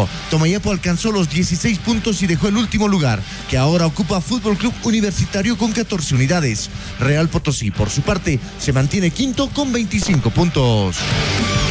último. Tomayapo alcanzó los 16 puntos y dejó el último lugar, que ahora ocupa Fútbol Club Universitario con 14 unidades. Real Potosí, por su parte, se mantiene quinto con 25 puntos.